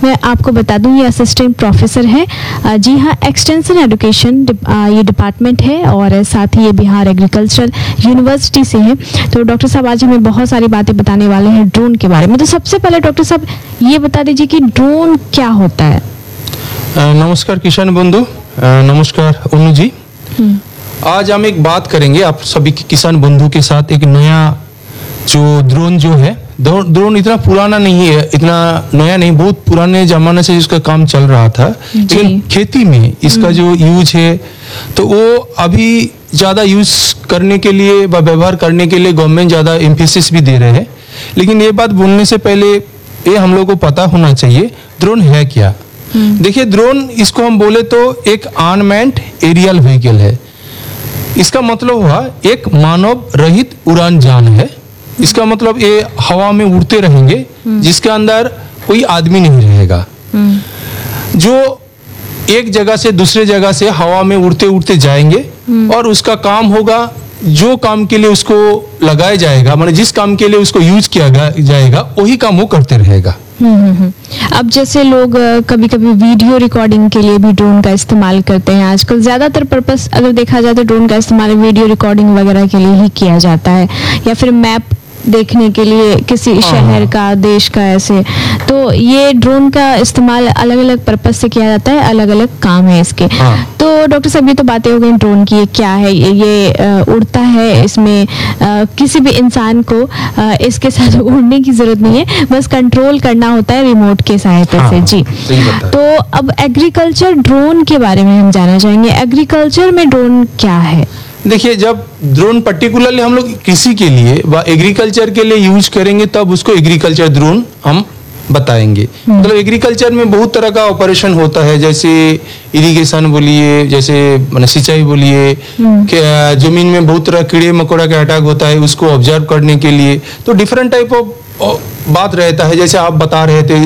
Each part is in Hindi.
मैं आपको बता दूं ये असिस्टेंट प्रोफेसर है, जी हाँ, एक्सटेंशन एजुकेशन ये डिपार्टमेंट है और साथ ही ये बिहार एग्रीकल्चर यूनिवर्सिटी से है। तो डॉक्टर साहब आज हमें बहुत सारी बातें बताने वाले हैं ड्रोन के बारे में। तो सबसे पहले डॉक्टर साहब ये बता दीजिए कि ड्रोन क्या होता है। नमस्कार किसान बंधु, नमस्कार उन्नू जी। आज हम एक बात करेंगे आप सभी किसान बंधु के साथ। एक नया जो ड्रोन जो है, ड्रोन इतना पुराना नहीं है, इतना नया नहीं, बहुत पुराने जमाने से इसका काम चल रहा था। लेकिन खेती में इसका जो यूज है तो वो अभी ज्यादा यूज करने के लिए व व्यवहार करने के लिए गवर्नमेंट ज्यादा एम्फेसिस भी दे रहे हैं। लेकिन ये बात बोलने से पहले ये हम लोग को पता होना चाहिए ड्रोन है क्या। देखिए, ड्रोन इसको हम बोले तो एक अनमैन्ड एरियल व्हीकल है। इसका मतलब हुआ एक मानव रहित उड़ान यान है। इसका मतलब ये हवा में उड़ते रहेंगे जिसके अंदर कोई आदमी नहीं रहेगा, जो एक जगह से दूसरे जगह से हवा में उड़ते उड़ते जाएंगे और उसका काम होगा जो काम के लिए उसको लगाया जाएगा, मतलब जिस काम के लिए उसको यूज किया जाएगा वही काम वो करते रहेगा। अब जैसे लोग कभी कभी वीडियो रिकॉर्डिंग के लिए भी ड्रोन का इस्तेमाल करते हैं। आजकल ज्यादातर पर्पस अगर देखा जाए तो ड्रोन का इस्तेमाल वीडियो रिकॉर्डिंग वगैरह के लिए ही किया जाता है, या फिर मैप देखने के लिए किसी शहर का, देश का, ऐसे। तो ये ड्रोन का इस्तेमाल अलग अलग पर्पस से किया जाता है, अलग अलग काम है इसके। तो डॉक्टर साहब ये तो बातें हो गई ड्रोन की, ये क्या है, ये उड़ता है, इसमें किसी भी इंसान को इसके साथ उड़ने की जरूरत नहीं है, बस कंट्रोल करना होता है रिमोट के सहायता से। जी, तो अब एग्रीकल्चर ड्रोन के बारे में हम जानना चाहेंगे। एग्रीकल्चर में ड्रोन क्या है? देखिए, जब ड्रोन पर्टिकुलरली हम लोग कृषि के लिए व एग्रीकल्चर के लिए यूज करेंगे तब उसको एग्रीकल्चर ड्रोन हम बताएंगे। मतलब एग्रीकल्चर में बहुत तरह का ऑपरेशन होता है, जैसे इरिगेशन बोलिए, जैसे मतलब सिंचाई बोलिए, जमीन में बहुत तरह कीड़े मकोड़ा का अटैक होता है, उसको ऑब्जर्व करने के लिए। तो डिफरेंट टाइप ऑफ बात रहता है। जैसे आप बता रहे थे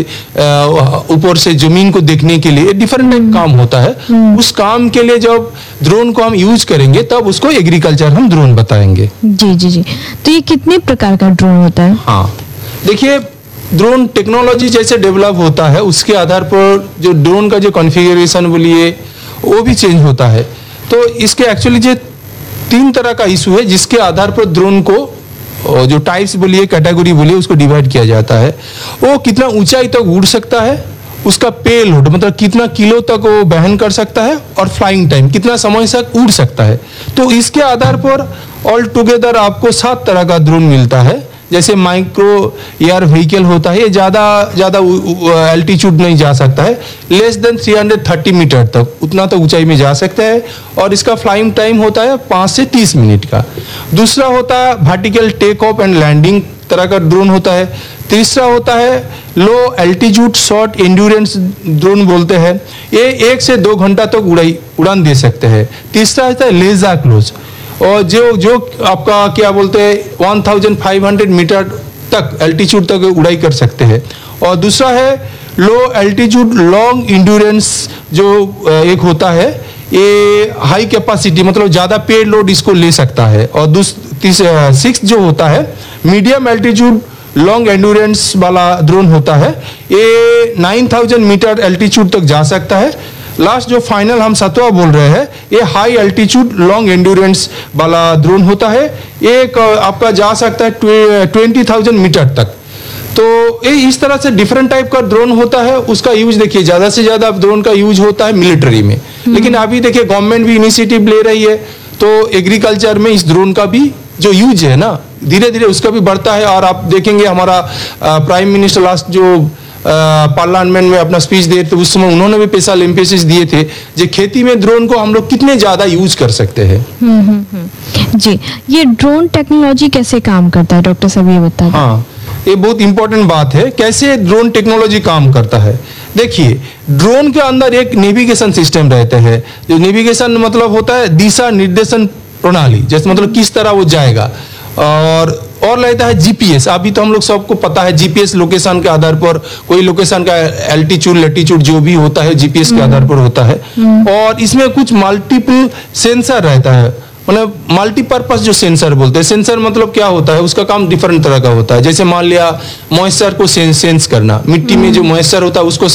ऊपर से जमीन को देखने के लिए डिफरेंट टाइप काम होता है। उस काम के लिए जब ड्रोन को हम यूज करेंगे तब उसको एग्रीकल्चर हम ड्रोन बताएंगे। जी जी जी। तो ये कितने प्रकार का ड्रोन होता है? हाँ, देखिए, ड्रोन टेक्नोलॉजी जैसे डेवलप होता है उसके आधार पर जो ड्रोन का जो कॉन्फ़िगरेशन बोलिए वो भी चेंज होता है। तो इसके एक्चुअली जो 3 तरह का इशू है जिसके आधार पर ड्रोन को जो टाइप्स बोलिए, कैटेगरी बोलिए, उसको डिवाइड किया जाता है। वो कितना ऊंचाई तक उड़ सकता है, उसका पेलोड मतलब कितना किलो तक वो वहन कर सकता है, और फ्लाइंग टाइम कितना समय तक उड़ सकता है। तो इसके आधार पर ऑल टुगेदर आपको 7 तरह का ड्रोन मिलता है। जैसे माइक्रो एयर व्हीकल होता है, ये ज़्यादा एल्टीट्यूड नहीं जा सकता है, लेस देन 330 मीटर तक उतना तो ऊंचाई में जा सकता है, और इसका फ्लाइंग टाइम होता है 5 से 30 मिनट का। दूसरा होता है vertical take off and landing तरह का ड्रोन होता है। तीसरा होता है लो एल्टीट्यूड शॉर्ट एंड्योरेंस ड्रोन बोलते हैं, ये 1 से 2 घंटा तक उड़ान दे सकते हैं। तीसरा होता है लेजा क्लोज, और जो आपका क्या बोलते हैं 1500 मीटर तक एल्टीट्यूड तक उड़ाई कर सकते हैं। और दूसरा है लो एल्टीट्यूड लॉन्ग इंड्योरेंस, जो एक होता है ये हाई कैपेसिटी मतलब ज़्यादा पे लोड इसको ले सकता है। और 6 जो होता है मीडियम एल्टीट्यूड लॉन्ग एंड्योरेंस वाला ड्रोन होता है, ये 9000 मीटर एल्टीट्यूड तक जा सकता है। लास्ट जो फाइनल हम 7वां बोल रहे हैं, ये हाई एल्टीट्यूड लॉन्ग एंड्योरेंस वाला ड्रोन होता है, एक आपका जा सकता है 20,000 मीटर तक। तो ये इस तरह से डिफरेंट टाइप का ड्रोन होता है। उसका यूज देखिए ज़्यादा से ज़्यादा ड्रोन का यूज होता है मिलिट्री में, लेकिन अभी देखिए गवर्नमेंट भी इनिशिएटिव ले रही है, तो एग्रीकल्चर में इस ड्रोन का भी जो यूज है ना धीरे धीरे उसका भी बढ़ता है। और आप देखेंगे हमारा प्राइम मिनिस्टर लास्ट जो पार्लियामेंट में अपना स्पीच दे तो उस समय उन्होंने भी स्पेशल एम्फेसिस दिए थे जो खेती में ड्रोन को हम लोग कितने ज्यादा यूज कर सकते हैं। जी, ये ड्रोन टेक्नोलॉजी कैसे काम करता है डॉक्टर साहब, ये बताइए। हाँ, ये बहुत इंपॉर्टेंट बात है, कैसे ड्रोन टेक्नोलॉजी काम करता है। देखिए, ड्रोन के अंदर एक नेविगेशन सिस्टम रहते हैं। जो नेविगेशन मतलब होता है दिशा निर्देशन प्रणाली, जैसे मतलब किस तरह वो जाएगा। और रहता है जीपीएस। अभी तो हम लोग सबको पता है जीपीएस लोकेशन के आधार पर, कोई लोकेशन का एल्टीट्यूड लैटीट्यूड जो भी होता है जीपीएस के आधार पर होता है। और इसमें कुछ मल्टीपल सेंसर रहता है, मतलब मल्टीपर्पज जो सेंसर बोलते हैं। सेंसर मतलब क्या होता है, उसका काम डिफरेंट तरह का होता है। जैसे मान लिया मॉइस्चर को सेंस करना, मिट्टी में जो मॉइस्चर होता है उसको